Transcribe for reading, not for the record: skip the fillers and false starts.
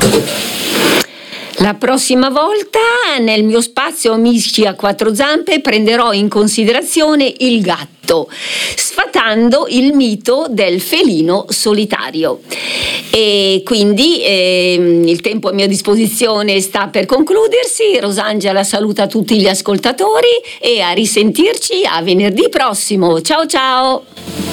La prossima volta nel mio spazio Amici a quattro zampe prenderò in considerazione il gatto, sfatando il mito del felino solitario. E quindi il tempo a mia disposizione sta per concludersi. Rosangela saluta tutti gli ascoltatori e a risentirci a venerdì prossimo. Ciao ciao!